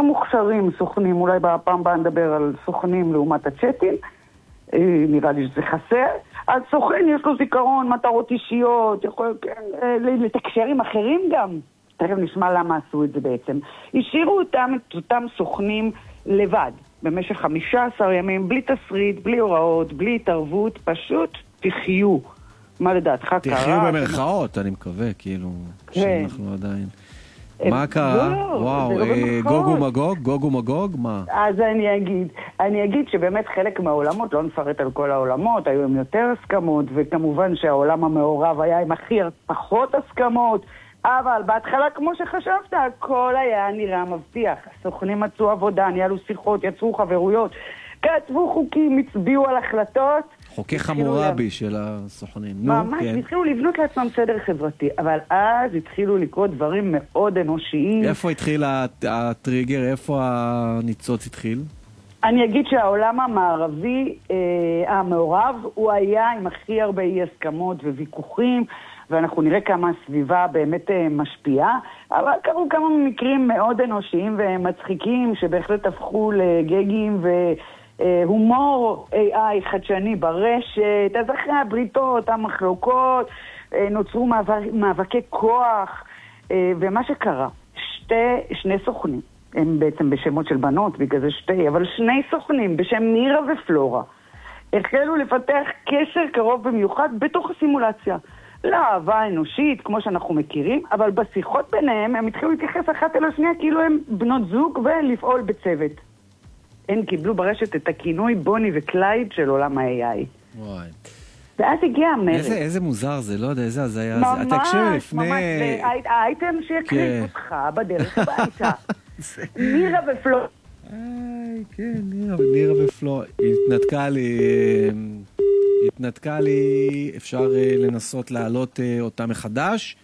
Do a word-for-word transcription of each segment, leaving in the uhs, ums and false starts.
מוכשרים, סוכנים, אולי בפעם הבאה נדבר על סוכנים לעומת הצ'אטים, נראה לי שזה חסר. אז סוכן יש לו זיכרון, מטרות אישיות, יכול כן, לתקשר עם אחרים גם. תכף נשמע למה עשו את זה בעצם. השאירו אותם, את אותם סוכנים לבד, במשך חמישה עשר ימים, בלי תסריט, בלי הוראות, בלי התערבות, פשוט תחיו. מה לדעתך קרה? תחיו במרכאות, אני מקווה, כאילו, שאנחנו עדיין... מה קרה? וואו, גוג ומגוג, גוג ומגוג, מה? אז אני אגיד, אני אגיד שבאמת חלק מהעולמות, לא נפרט על כל העולמות, היו עם יותר הסכמות, וכמובן שהעולם המעורב היה עם הכי פחות הסכמות, אבל בהתחלה, כמו שחשבת, הכל היה נראה מבטיח. הסוכנים מצאו עבודה, ניהלו שיחות, יצרו חברויות, כתבו חוקים, הצביעו על החלטות. חוקי חמורבי של הסוכנים. ממש, התחילו לבנות לעצמם סדר חברתי, אבל אז התחילו לקרות דברים מאוד אנושיים. איפה התחיל הטריגר? איפה הניצוץ התחיל? אני אגיד שהעולם המערבי, המעורב, הוא היה עם הכי הרבה אי הסכמות וויכוחים, ואנחנו נראה כמה הסביבה באמת משפיעה, אבל קרו כמה מקרים מאוד אנושיים ומצחיקים, שבהחלט הפכו לגגים והומור איי איי חדשני ברשת. אז אחרי הבריתות, המחלוקות, נוצרו מאבקי כוח, ומה שקרה, שתי, שני סוכנים, הם בעצם בשמות של בנות, בגלל זה שתי, אבל שני סוכנים בשם נירה ופלורה, החלו לפתח קשר קרוב במיוחד בתוך הסימולציה. לאהבה אנושית, כמו שאנחנו מכירים, אבל בשיחות ביניהם הם התחילו להתייחס אחת אל השנייה כאילו הם בנות זוג ולפעול בצוות. הם קיבלו ברשת את הכינוי בוני וקלייד של עולם ה-איי איי. וואי. ואז הגיע המרד. איזה, איזה מוזר זה, לא יודע, איזה אז היה... ממש, לפני... ממש, האייטם שיקריב אותך בדרך הביתה. נירה ופלור. איי, כן, נירה, נירה ופלור. התנתקה לי... התנתקה לי, אפשר לנסות להעלות אותה מחדש.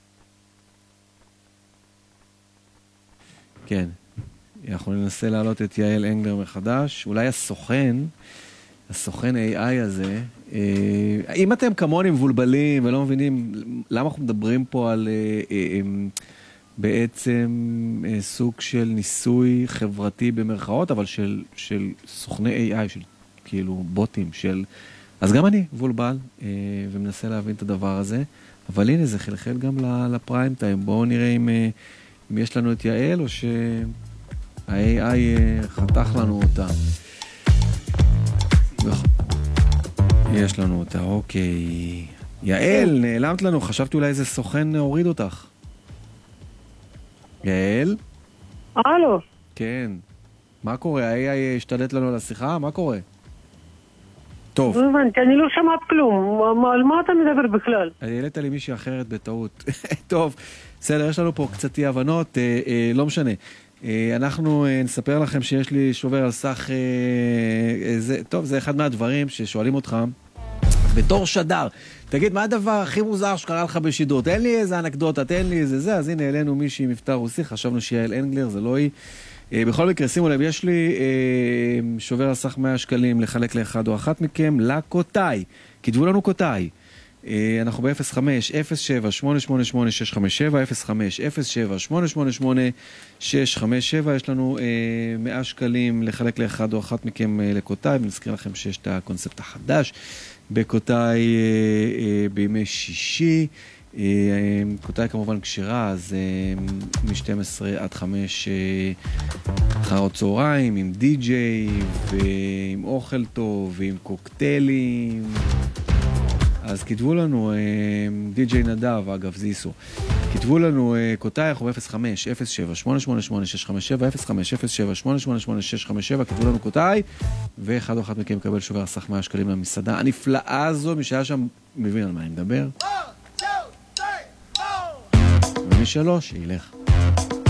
כן, אנחנו ננסה להעלות את יעל אנגלר מחדש. אולי הסוכן, הסוכן איי איי הזה, אם אתם כמוני מבולבלים ולא מבינים למה אנחנו מדברים פה על בעצם סוג של ניסוי חברתי במרכאות, אבל של, של סוכני איי איי, של כאילו בוטים, של... אז גם אני מבולבל אה, ומנסה להבין את הדבר הזה, אבל הנה זה חלחל גם לפריים טיים. בואו נראה אם, אה, אם יש לנו את יעל או שה-איי איי אה, חתך לנו אותה. יש לנו אותה, אוקיי. יעל, נעלמת לנו, חשבתי אולי איזה סוכן הוריד אותך. יעל? הלו. כן. מה קורה? ה-איי איי השתלט לנו על השיחה? מה קורה? טוב. לא הבנתי, אני לא שמעת כלום. על מה אתה מדבר בכלל? העלית לי מישהי אחרת בטעות. טוב, בסדר, יש לנו פה קצת אי הבנות, אה, אה, לא משנה. אה, אנחנו אה, נספר לכם שיש לי שובר על סך... אה, אה, זה, טוב, זה אחד מהדברים ששואלים אותך בתור שדר. תגיד, מה הדבר הכי מוזר שקרה לך בשידור? תן לי איזה אנקדוטה, תן לי איזה זה. אז הנה, אלינו מישהי מבטא רוסי, חשבנו שיעל אנגלר, זה לא היא. בכל מקרה, שימו לב, יש לי אה, שובר על סך מאה שקלים לחלק לאחד או אחת מכם לקוטאי. כתבו לנו קוטאי. אה, אנחנו ב-אפס חמש אפס שבע שמונה שמונה שמונה שש חמש שבע, אפס חמש אפס שבע שמונה שמונה שמונה שש חמש שבע. יש לנו אה, מאה שקלים לחלק לאחד או אחת מכם אה, לקוטאי. ונזכיר לכם שיש את הקונספט החדש בקוטאי אה, אה, בימי שישי. קוטאי כמובן קשירה, אז מ-שתים עשרה עד חמש אחר צהריים, עם די-ג'יי ועם אוכל טוב ועם קוקטיילים. אז כתבו לנו, די-ג'יי נדב, אגב, זה איסור. כתבו לנו קוטאי, אנחנו ב-אפס חמש אפס שבע שמונה שמונה שמונה שש חמש שבע, אפס חמש אפס שבע שמונה שמונה שמונה שש חמש שבע, כתבו לנו קוטאי, ואחד או אחת מכם מקבל שובר על סך מאה שקלים למסעדה הנפלאה הזו. מי שהיה שם מבין על מה אני מדבר. ומי שלא, שילך.